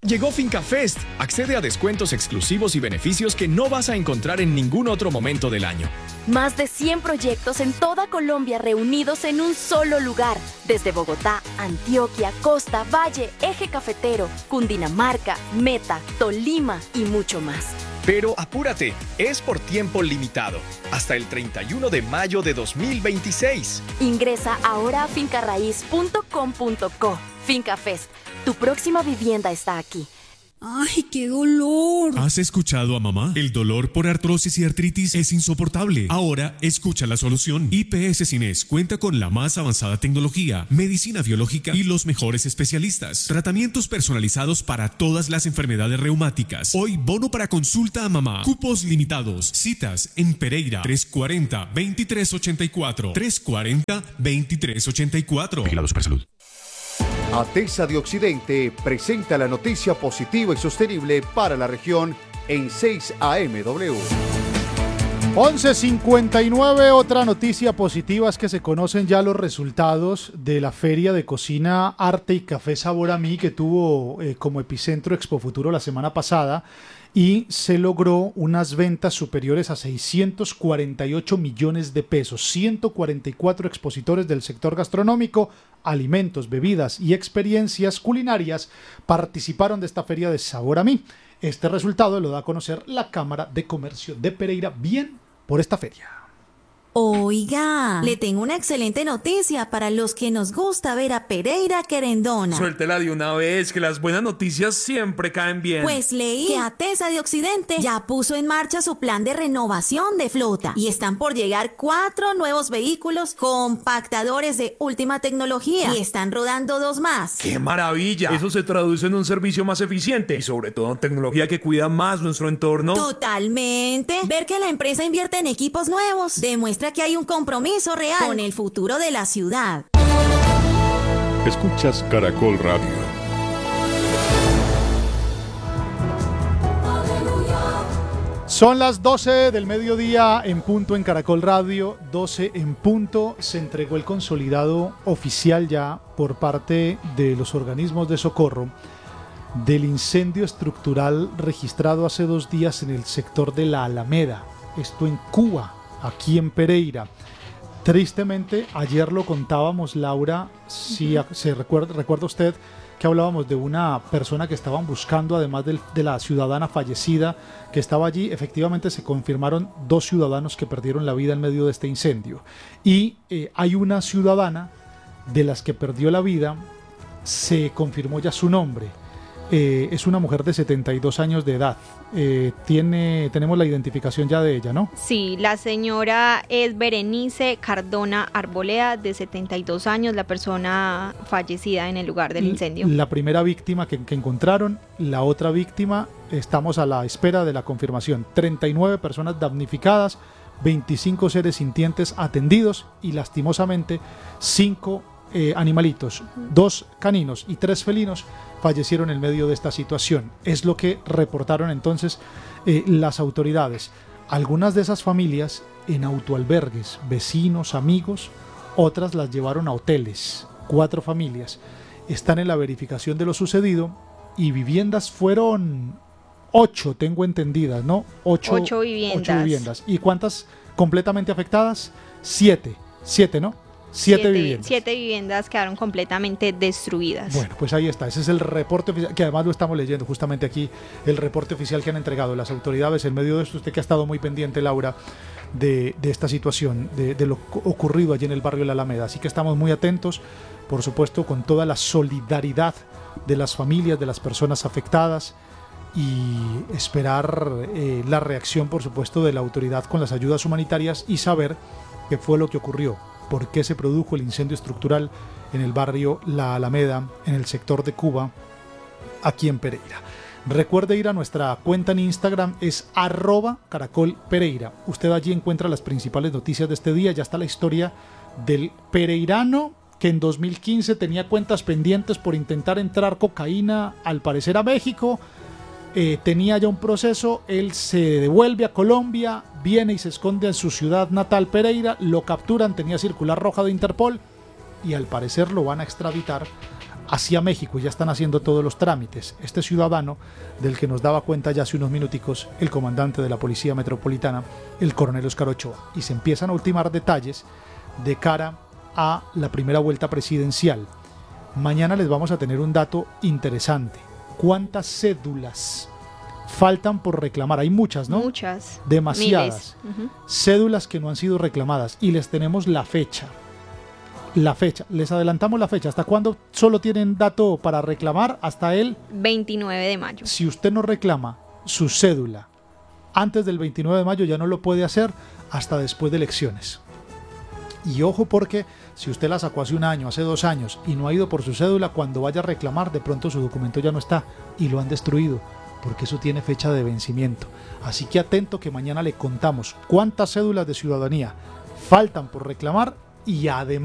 Llegó FincaFest. Accede a descuentos exclusivos y beneficios que no vas a encontrar en ningún otro momento del año. Más de 100 proyectos en toda Colombia reunidos en un solo lugar. Desde Bogotá, Antioquia, Costa, Valle, Eje Cafetero, Cundinamarca, Meta, Tolima y mucho más. Pero apúrate, es por tiempo limitado, hasta el 31 de mayo de 2026. Ingresa ahora a fincarraiz.com.co. FincaFest, tu próxima vivienda está aquí. ¡Ay, qué dolor! ¿Has escuchado a mamá? El dolor por artrosis y artritis es insoportable. Ahora escucha la solución. IPS Cines cuenta con la más avanzada tecnología, medicina biológica y los mejores especialistas. Tratamientos personalizados para todas las enfermedades reumáticas. Hoy bono para consulta a mamá. Cupos limitados. Citas en Pereira 340-2384. 340-2384. Vigilado Supersalud. ATESA de Occidente presenta la noticia positiva y sostenible para la región en 6 AMW. 11:59, otra noticia positiva es que se conocen ya los resultados de la Feria de Cocina, Arte y Café Sabor a Mí que tuvo como epicentro Expo Futuro la semana pasada y se logró unas ventas superiores a 648 millones de pesos. 144 expositores del sector gastronómico, alimentos, bebidas y experiencias culinarias participaron de esta Feria de Sabor a Mí. Este resultado lo da a conocer la Cámara de Comercio de Pereira. Bien por esta feria. Oiga, le tengo una excelente noticia para los que nos gusta ver a Pereira querendona. Suéltela de una vez, que las buenas noticias siempre caen bien. Pues leí que ATESA de Occidente ya puso en marcha su plan de renovación de flota y están por llegar 4 nuevos vehículos compactadores de última tecnología y están rodando 2 más. ¡Qué maravilla! Eso se traduce en un servicio más eficiente y sobre todo en tecnología que cuida más nuestro entorno. Totalmente. Ver que la empresa invierte en equipos nuevos demuestra que hay un compromiso real con el futuro de la ciudad. Escuchas Caracol Radio. Son las 12 del mediodía en punto en Caracol Radio, 12 en punto. Se entregó el consolidado oficial ya por parte de los organismos de socorro del incendio estructural registrado hace 2 días en el sector de la Alameda, esto en Cuba, aquí en Pereira. Tristemente, ayer lo contábamos, Laura, si se recuerda usted que hablábamos de una persona que estaban buscando, además de la ciudadana fallecida que estaba allí. Efectivamente se confirmaron 2 ciudadanos que perdieron la vida en medio de este incendio. Y hay una ciudadana de las que perdió la vida, se confirmó ya su nombre. Es una mujer de 72 años de edad. Tenemos la identificación ya de ella, ¿no? Sí, la señora es Berenice Cardona Arboleda, de 72 años, la persona fallecida en el lugar del incendio. La primera víctima que encontraron, la otra víctima, estamos a la espera de la confirmación. 39 personas damnificadas, 25 seres sintientes atendidos y lastimosamente 5 animalitos, 2 caninos y 3 felinos fallecieron en medio de esta situación. Es lo que reportaron entonces las autoridades. Algunas de esas familias en autoalbergues, vecinos, amigos, otras las llevaron a hoteles. 4 familias están en la verificación de lo sucedido y viviendas fueron 8, tengo entendidas, ¿no? 8 viviendas. 8 viviendas. ¿Y cuántas completamente afectadas? 7, ¿no? 7 viviendas. 7 viviendas quedaron completamente destruidas. Bueno, pues ahí está. Ese es el reporte oficial, que además lo estamos leyendo justamente aquí, el reporte oficial que han entregado las autoridades en medio de esto. Usted que ha estado muy pendiente, Laura, de esta situación, de lo ocurrido allí en el barrio La Alameda. Así que estamos muy atentos, por supuesto, con toda la solidaridad de las familias, de las personas afectadas y esperar la reacción, por supuesto, de la autoridad con las ayudas humanitarias y saber qué fue lo que ocurrió. ¿Por qué se produjo el incendio estructural en el barrio La Alameda, en el sector de Cuba, aquí en Pereira? Recuerde ir a nuestra cuenta en Instagram, es @caracolpereira. Usted allí encuentra las principales noticias de este día. Ya está la historia del pereirano que en 2015 tenía cuentas pendientes por intentar entrar cocaína, al parecer a México. Tenía ya un proceso, él se devuelve a Colombia, viene y se esconde en su ciudad natal, Pereira, lo capturan, tenía circular roja de Interpol y al parecer lo van a extraditar hacia México, ya están haciendo todos los trámites. Este ciudadano, del que nos daba cuenta ya hace unos minuticos el comandante de la Policía Metropolitana, el coronel Óscar Ochoa, y se empiezan a ultimar detalles de cara a la primera vuelta presidencial. Mañana les vamos a tener un dato interesante. ¿Cuántas cédulas faltan por reclamar? Hay muchas, ¿no? Muchas. Demasiadas. Miles. Cédulas que no han sido reclamadas, y les tenemos la fecha. Les adelantamos la fecha. ¿Hasta cuándo solo tienen dato para reclamar? Hasta el 29 de mayo. Si usted no reclama su cédula antes del 29 de mayo, ya no lo puede hacer hasta después de elecciones. Y ojo, porque si usted la sacó hace un año, hace 2 años y no ha ido por su cédula, cuando vaya a reclamar, de pronto su documento ya no está y lo han destruido, porque eso tiene fecha de vencimiento. Así que atento, que mañana le contamos cuántas cédulas de ciudadanía faltan por reclamar, y además